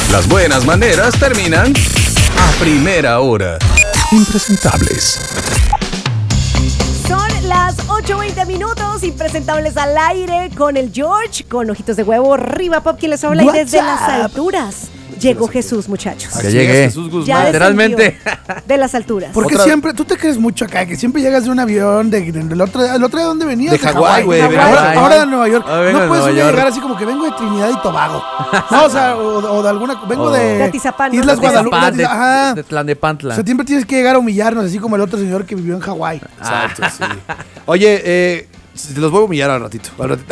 Las buenas maneras terminan a primera hora. Impresentables. Son las 8:20, impresentables al aire con el George, con ojitos de huevo, Riva Pop, quien les habla, y desde las alturas llegó Jesús, muchachos. Que llegué. Jesús Guzmán. Ya Literalmente. de las alturas. ¿Por qué siempre? Tú te crees mucho acá, que siempre llegas de un avión, el otro día, ¿dónde venías? De Hawái, güey. Ahora de Nueva York. Ahora vengo No de puedes Nueva York. llegar así como que vengo de Trinidad y Tobago. No, o sea, o de alguna, vengo De de Atizapán, ¿no? Islas De Guadalupe. de Ajá. de O Tlanepantla. sea, siempre tienes que llegar a humillarnos, así como el otro señor que vivió en Hawái. Exacto, sí. Oye, te los voy a humillar al ratito.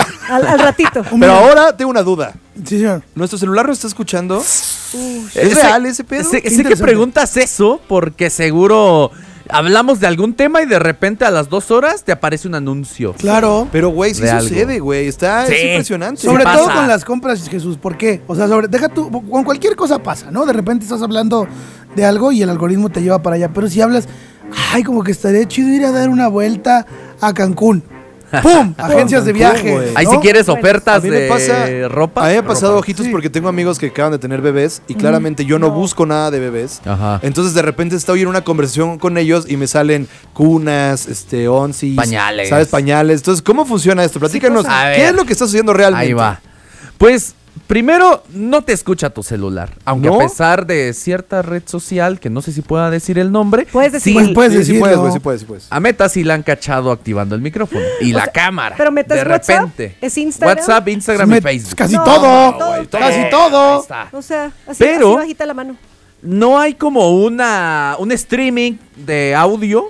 Al ratito. Pero ahora tengo una duda. Sí, señor. ¿Nuestro celular nos está escuchando? Sé- ¿Es real ese pedo? Sé que interesante. preguntas eso porque seguro hablamos de algún tema y de repente a las 2 horas te aparece un anuncio. Claro. Pero, güey, sí De algo. sucede, güey. Es Sí. impresionante. Sobre pasa. todo con las compras, Jesús. ¿Por qué? O sea, deja tú, con cualquier cosa pasa, ¿no? De repente estás hablando de algo y el algoritmo te lleva para allá. Pero si hablas, ay, como que estaría chido ir a dar una vuelta a Cancún. ¡Pum! Agencias de Cancún, viaje. güey. Ahí ¿no? si quieres Bueno, ofertas A mí me de pasa- ropa. A mí me ha pasado ropa. ojitos Sí. porque tengo amigos que acaban de tener bebés y claramente yo no busco nada de bebés. Ajá. Entonces de repente estoy en una conversación con ellos y me salen cunas, onsis, Pañales. ¿sabes? Pañales. Entonces, ¿cómo funciona esto? Platícanos, pues, a ¿qué ver. es lo que está sucediendo realmente? Ahí va. Pues primero, no te escucha tu celular. Aunque ¿No? a pesar de cierta red social, que no sé si pueda decir el nombre. Puedes decir. sí, Pues puedes Sí, sí decirlo. puedes, güey, sí puedes, sí puedes. a Meta sí la han cachado activando el micrófono. Y la cámara. pero Meta de es WhatsApp, repente. es Instagram. WhatsApp, Instagram y Facebook. Casi No, todo. todo, Casi Ahí todo. está. O sea, así, Pero- así bajita la mano. No hay como un streaming de audio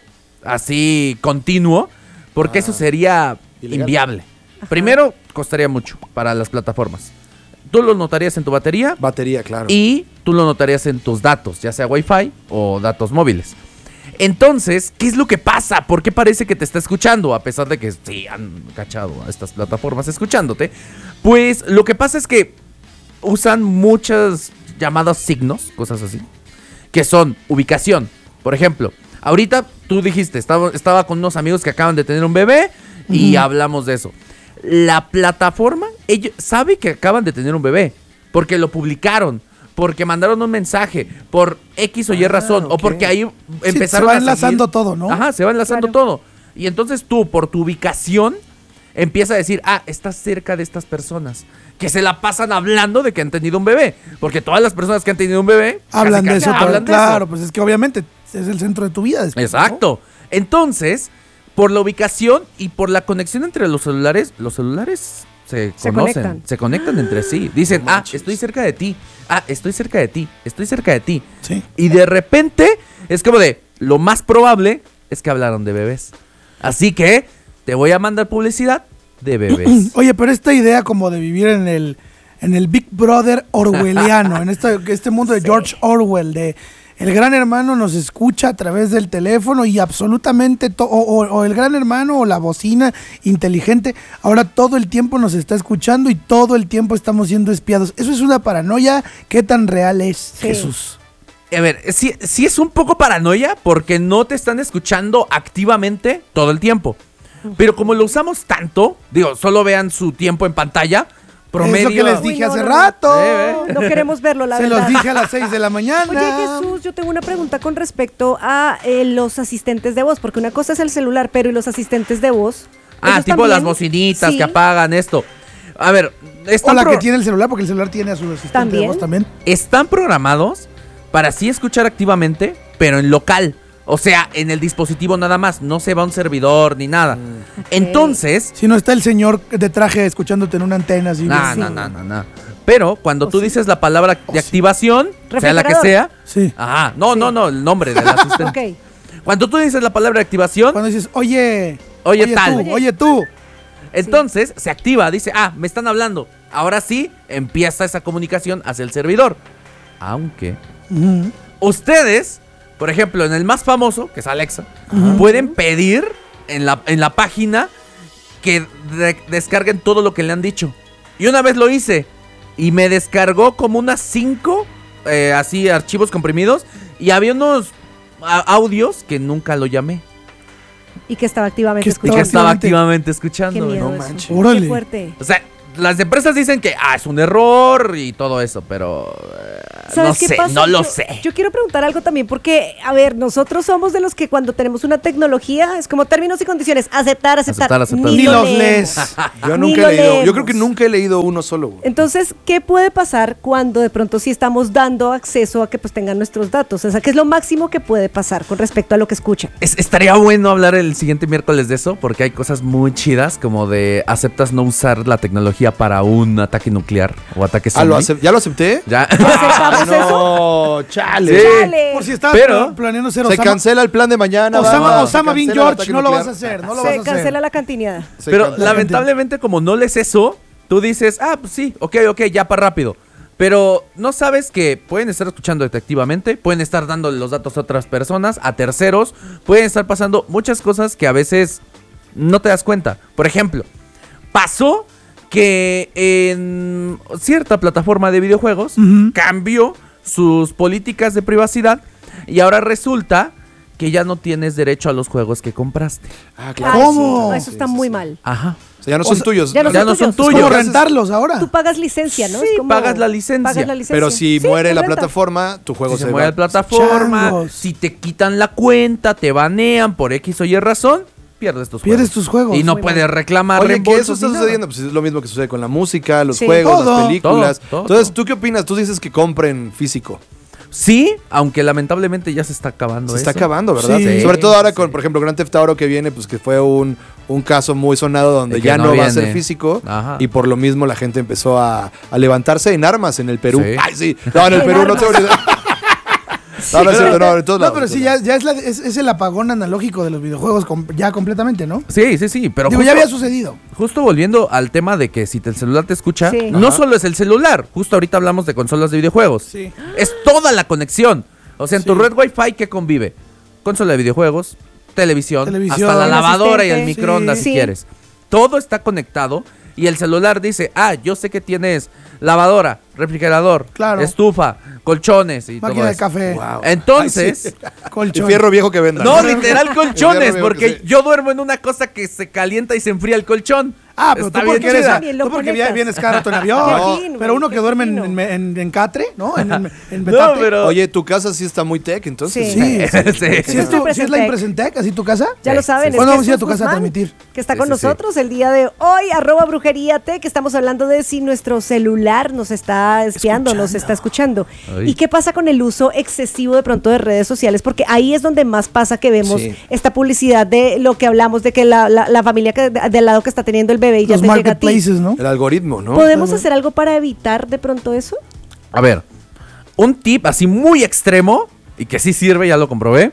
así continuo, porque eso sería Ilegal. inviable. Primero, costaría mucho para las plataformas. Tú lo notarías en tu batería Batería, claro. y tú lo notarías en tus datos, ya sea Wi-Fi o datos móviles. Entonces, ¿qué es lo que pasa? ¿Por qué parece que te está escuchando? A pesar de que sí han cachado a estas plataformas escuchándote. Pues lo que pasa es que usan muchos llamados signos, cosas así, que son ubicación. Por ejemplo, ahorita tú dijiste, estaba con unos amigos que acaban de tener un bebé y hablamos de eso. La plataforma, ellos sabe que acaban de tener un bebé, porque lo publicaron, porque mandaron un mensaje, por X o Y razón, o ok. porque ahí empezaron se va a enlazando seguir. todo, ¿no? Ajá, se va enlazando Claro. todo. Y entonces tú, por tu ubicación, empieza a decir, estás cerca de estas personas, que se la pasan hablando de que han tenido un bebé, porque todas las personas que han tenido un bebé Hablan casi, de casi eso todo. hablan de Claro, eso. pues es que obviamente es el centro de tu vida después, ¿no? Exacto. Entonces, por la ubicación y por la conexión entre los celulares se conocen, se conectan entre sí. Dicen, estoy cerca de ti, estoy cerca de ti, estoy cerca de ti. Sí. Y de repente es como de, lo más probable es que hablaron de bebés. Así que te voy a mandar publicidad de bebés. Oye, pero esta idea como de vivir en el Big Brother orwelliano, en este mundo de George Orwell, de el gran hermano nos escucha a través del teléfono y absolutamente o el gran hermano o la bocina inteligente, ahora todo el tiempo nos está escuchando y todo el tiempo estamos siendo espiados. Eso es una paranoia. ¿Qué tan real es, Sí. Jesús? A ver, sí es un poco paranoia porque no te están escuchando activamente todo el tiempo. Pero como lo usamos tanto, digo, solo vean su tiempo en pantalla, promedio. Es lo que les dije Uy, no, hace no, rato. No queremos verlo, la Se verdad. los dije a las 6 de la mañana. Oye, Jesús, yo tengo una pregunta con respecto a los asistentes de voz, porque una cosa es el celular, pero ¿y los asistentes de voz? ¿Ellos Tipo también? las bocinitas Sí. que apagan esto. A ver, O la que tiene el celular, porque el celular tiene a su asistente ¿También? de voz también. están programados para sí escuchar activamente, pero en local. O sea, en el dispositivo nada más. No se va a un servidor ni nada. Entonces, Si no está el señor de traje escuchándote en una antena así. no. Pero cuando tú dices la palabra de activación, sea la que Refrigerador. sea. Sí. Ajá. No, el nombre del asistente. Ok. Cuando tú dices la palabra de activación, Cuando dices, oye tal. oye tú. entonces se activa. Dice, me están hablando. Ahora sí, empieza esa comunicación hacia el servidor. Aunque Ujú. ustedes, por ejemplo, en el más famoso, que es Alexa, pueden pedir en la página que descarguen todo lo que le han dicho. Y una vez lo hice y me descargó como unas 5 así archivos comprimidos y había unos audios que nunca lo llamé Y que estaba activamente Que y escuchando. que estaba activamente. activamente escuchando. Qué miedo No eso. manches. Órale. Qué fuerte. O sea, las empresas dicen que es un error y todo eso, pero ¿Sabes no qué sé, pasa? no lo sé. Yo quiero preguntar algo también porque, a ver, nosotros somos de los que cuando tenemos una tecnología es como términos y condiciones, aceptar. Aceptar. Ni lo los leemos. lees. Yo Ni nunca lo he leído. Yo leemos. creo que nunca he leído uno solo, güey. Entonces, ¿qué puede pasar cuando de pronto sí estamos dando acceso a que pues tengan nuestros datos? O sea, ¿qué es lo máximo que puede pasar con respecto a lo que escuchan? Estaría bueno hablar el siguiente miércoles de eso, porque hay cosas muy chidas, como de aceptas no usar la tecnología para un ataque nuclear o ataque zombie. ¿Ya lo acepté? Ya. ¿Aceptamos eso? No, chale. Sí. Chale. Por si estás Pero- planeando ser Se Osama, cancela el plan de mañana. Osama, va. Osama Se Bin cancela el George, ataque no lo vas a nuclear. hacer, no lo Se vas a cancela hacer. la cantineada. Se Pero cancela. lamentablemente, como no lees eso, tú dices, pues sí, ok, ya para rápido. Pero no sabes que pueden estar escuchando detectivamente, pueden estar dándole los datos a otras personas, a terceros, pueden estar pasando muchas cosas que a veces no te das cuenta. Por ejemplo, pasó que en cierta plataforma de videojuegos cambió sus políticas de privacidad y ahora resulta que ya no tienes derecho a los juegos que compraste. Ah, Ah, claro. ¿Cómo? sí, eso está muy mal. Ajá. O sea, ya no son tuyos. ya no Ya son no son tuyos. Es como tuyos. rentarlos ahora. Tú pagas licencia, ¿no? Sí, Es como- pagas la licencia. Pero si Sí, muere es la renta. plataforma, tu juego Si se se mueve va. la plataforma, Changos. si te quitan la cuenta, te banean por X o Y razón, pierdes tus Pierdes juegos. tus juegos. Y no Muy puedes mal. reclamar Oye, que eso reembolsos está ni nada. sucediendo, pues es lo mismo que sucede con la música, los Sí. juegos, Todo. las películas. Todo. Entonces, ¿tú qué opinas? Tú dices que compren físico. Sí, aunque lamentablemente ya se está acabando Se está eso. acabando, ¿verdad? Sí. Sobre todo ahora con, Sí. por ejemplo, Grand Theft Auto que viene, pues que fue un caso muy sonado donde De que ya no no va a ser viene. físico. Ajá. Y por lo mismo la gente empezó a levantarse en armas en el Perú. Sí. Ay, sí. No, en el En Perú no armas. te olvides. No, no es cierto, no, en todos No, lados. pero sí, ya es el apagón analógico de los videojuegos ya completamente, ¿no? Sí, pero Digo, justo, ya había sucedido. justo volviendo al tema de que si el celular te escucha, Sí. no Ajá. solo es el celular, justo ahorita hablamos de consolas de videojuegos. Sí. Es toda la conexión. O sea, en tu Sí. red Wi-Fi, ¿qué convive? Consola de videojuegos, televisión, Televisión, hasta la el lavadora y el asistente. microondas Sí. si Sí. quieres. Todo está conectado y el celular dice, yo sé que tienes lavadora, refrigerador, Claro. estufa, colchones y todo Máquina de eso. café, Wow. Entonces, Ay, sí. colchón. El fierro viejo que venda. no, literal colchones, Fierro viejo porque que sí. yo duermo en una cosa que se calienta y se enfría el colchón. Ah, pero Está tú porque, bien eres, chida. Bien, lo tú porque conectas. vienes cada rato en avión. Qué fino, Pero uno qué que duerme fino. en Catre, ¿no? En No, Betate. pero... Oye, tu casa sí está muy tech, entonces. Sí. Sí, Sí. ¿Sí es la Impresentec, así tu casa? Ya lo saben. Sí. es ¿Cuándo vamos a ir a Jesús tu casa a Guzmán, transmitir? Que está Sí, con sí, sí. nosotros el día de hoy, @brujeríate, que estamos hablando de si nuestro celular nos está espiando, nos está escuchando. Ay. ¿Y qué pasa con el uso excesivo de pronto de redes sociales? Porque ahí es donde más pasa que vemos Sí. esta publicidad de lo que hablamos, de que la familia del lado que está teniendo el bebé y ya Los te llega a ti. marketplaces, ¿no? El algoritmo, ¿no? ¿Podemos hacer algo para evitar de pronto eso? A ver, un tip así muy extremo y que sí sirve, ya lo comprobé,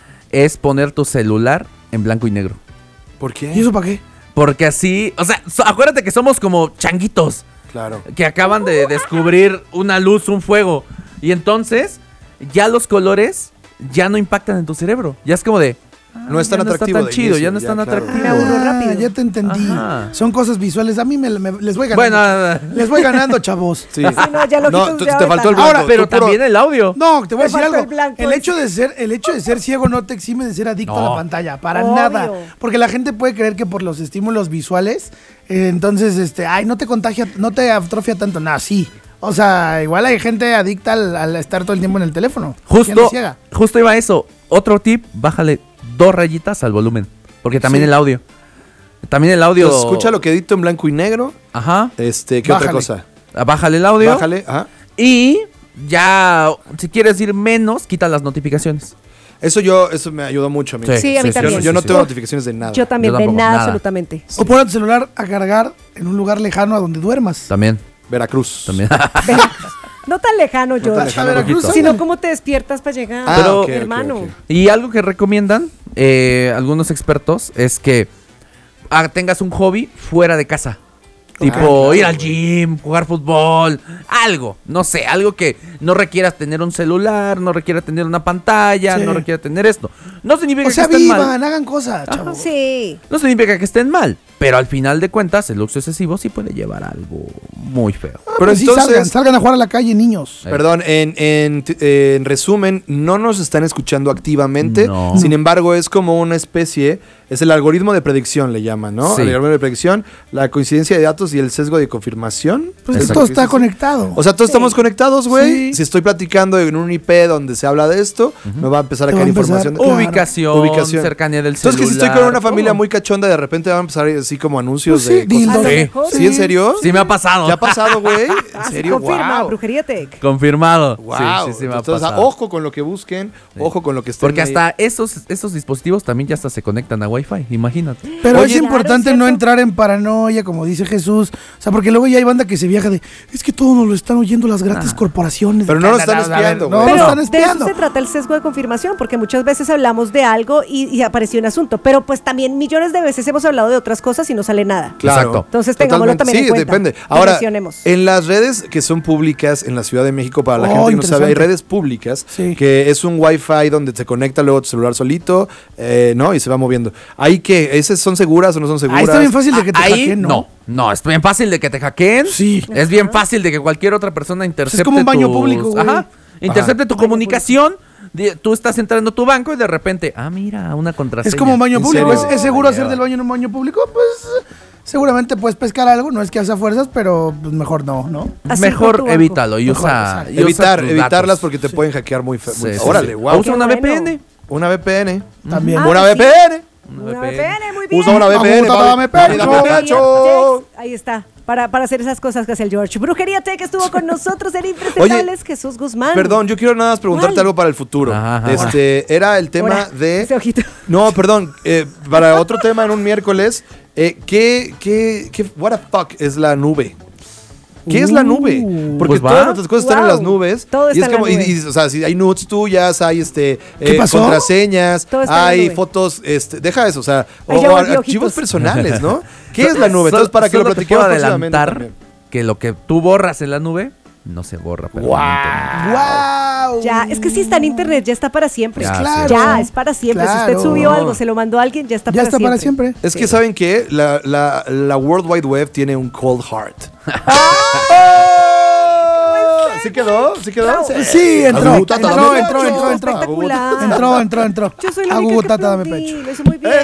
es poner tu celular en blanco y negro. ¿Por qué? ¿Y eso para qué? Porque así, o sea, acuérdate que somos como changuitos Claro. que acaban de descubrir una luz, un fuego. Y entonces, ya los colores ya no impactan en tu cerebro. Ya es como de... No es tan ya no está atractivo tan de chido, inicio, ya no es tan claro. atractivo. Me aburro rápido. Ya te entendí. Ajá. Son cosas visuales. A mí les voy ganando. Bueno, Les voy ganando, chavos. Sí. no, ya lo No, quitas te de faltó el ahorita. blanco. Ahora, pero Tú puro- también el audio. No, te voy a Me decir faltó algo. el blanco El hecho ese. de ser ciego no te exime de ser adicto a No. la pantalla, para Obvio. nada. Porque la gente puede creer que por los estímulos visuales, entonces, no te contagia, no te atrofia tanto. No, sí. O sea, igual hay gente adicta al estar todo el tiempo en el teléfono. Gente ciega. Justo iba eso. Otro tip, bájale 2 rayitas al volumen. Porque también Sí. el audio. También el audio. Entonces, escucha lo que edito en blanco y negro. Ajá. ¿Qué Bájale. otra cosa? Bájale el audio. Bájale. Ajá. Y ya, si quieres ir menos, quita las notificaciones. Eso me ayudó mucho a mí. Sí, a mí también. Yo no Sí, tengo sí. notificaciones de nada. Yo también, Yo de tampoco, nada, nada. absolutamente. O pon tu celular a cargar en un lugar lejano a donde duermas. También. Veracruz. También. No tan lejano, tan George. lejano, Veracruz, poquito. Sino cómo te despiertas para llegar, Ah, Pero- ok, ok, hermano. ok. Y algo que recomiendan algunos expertos es que tengas un hobby fuera de casa. Tipo claro, ir al güey. gym, jugar fútbol, algo, no sé, algo que no requieras tener un celular, no requiera tener una pantalla, Sí. no requiera tener esto. No significa O sea, que estén mal. vivan, hagan cosas, chavos. Sí. No significa que estén mal, pero al final de cuentas el uso excesivo sí puede llevar a algo muy feo. Pero Sí, entonces, salgan a jugar a la calle, niños. perdón, en resumen, no nos están escuchando activamente. No. Sin embargo, es como una especie Es el algoritmo de predicción, le llaman, ¿no? Sí. El algoritmo de predicción, la coincidencia de datos y el sesgo de confirmación. Pues Exacto. todo está conectado. O sea, todos estamos conectados, güey. Sí. Si estoy platicando en un IP donde se habla de esto, me va a empezar a Te va caer a empezar- información. Claro. Ubicación, cercanía del celular. Entonces, que si estoy con una familia todo. muy cachonda, de repente van a empezar así como anuncios Pues sí, de cosas. dildos. A lo Sí. mejor. ¿Sí, en serio? Sí me ha pasado. ¿Ya ha pasado, güey? ¿En Ah, serio? confirma, Wow. Brujería Tech. Confirmado. Wow. Sí, me ha Entonces, pasado. ojo con lo que busquen, ojo con lo que estén Porque ahí. hasta esos dispositivos también ya hasta se conectan a Wi-Fi, imagínate. Pero Oye, es importante claro, es no cierto. entrar en paranoia, como dice Jesús. O sea, porque luego ya hay banda que se viaja de, es que todo nos lo están oyendo las grandes corporaciones. Pero no nos están espiando, no, güey. no Pero están de eso espiando. se trata el sesgo de confirmación, porque muchas veces hablamos de algo y apareció un asunto, pero pues también millones de veces hemos hablado de otras cosas y no sale nada. Claro. Exacto. Entonces, tengámoslo también en Sí, cuenta. depende. Ahora, Dimensionemos. en las redes que son públicas en la Ciudad de México, para la Oh, gente que no sabe, hay interesante. redes públicas Sí. que es un Wi-Fi donde se conecta luego tu celular solito, ¿no? Y se va moviendo. ¿Ahí qué? ¿Esas son seguras o no son seguras? Ahí está bien fácil de que te Ahí hackeen, ¿no? no, es bien fácil de que te hackeen. Sí. Es bien fácil de que cualquier otra persona intercepte como un baño tus- público, güey. Ajá. Intercepte tu Baño comunicación. Tú estás entrando a tu banco y de repente, mira, una contraseña. Es como un baño ¿En público. serio? ¿Es seguro hacer Ya. del baño en un baño público? Pues seguramente puedes pescar algo. No es que hace fuerzas, pero pues, mejor no, ¿no? Así con tu Mejor banco. evítalo y Mejor, usa, exacto. y usa Evitar, tus evitarlas datos. porque te pueden hackear muy feo. Sí, sí, Órale, sí. wow. Usa una Qué bueno. VPN. Una VPN. También. Ah, Una sí. VPN. Una VPN, muy bien. Usa una VPN. Aguanta, dame pecho. Dame pecho. Ahí está, para hacer esas cosas que hace el George. Brujería Tech estuvo con nosotros en Impresentables, Jesús Guzmán. Perdón, yo quiero nada más preguntarte ¿Cuál? algo para el futuro. Ajá. Era el tema Ahora, de... ese ojito. No, perdón, para otro tema en un miércoles, what the fuck es la nube? ¿Qué es la nube? Porque Pues va. todas nuestras cosas están en Wow. las nubes. Todo y está es en la como, nube. o sea, si hay nudes tuyas, hay ¿Qué pasó? contraseñas, Todo está en la hay nube. fotos, deja eso, o sea, Ay, o ya volví archivos ojitos. personales, ¿no? ¿Qué es la nube? Solo- Entonces, para que lo solo te platiquemos puedo próximamente adelantar también. que lo que tú borras en la nube no se borra permanentemente. ¡Wow! Ya, es que si está en internet, ya está para siempre. Ya, Claro. Ya, es para siempre. Si Claro. usted subió algo, se lo mandó a alguien, ya está Ya para está siempre. para siempre. Es que, ¿saben qué? La World Wide Web tiene un cold heart. ¿Sí quedó? ¿Sí quedó? Bravo. Sí, entró. Agutata, Entró, dame entró, pecho. entró, entró. Espectacular. Entró. Yo soy la única que Agutata, dame aplaudí, pecho. lo hizo muy bien.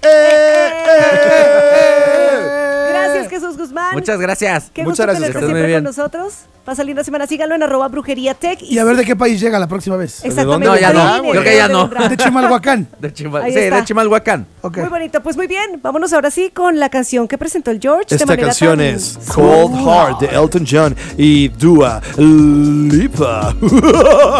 Gracias, Jesús Guzmán. Muchas gracias. Qué Muchas gusto gracias, tenerte que estés muy siempre bien. con nosotros. Pasa linda semana. Síganlo en @BrujeríaTech. Y a ver de qué país llega la próxima vez. Exactamente. No, ya no. Adivinen Creo que de ya dónde no. vendrá. De Chimalhuacán. Ahí Sí, está. de Chimalhuacán. Ok. Muy bonito. Pues muy bien. Vámonos ahora sí con la canción que presentó el George. de Esta manera canción tan es Cold Heart de Elton John y Dua Lipa.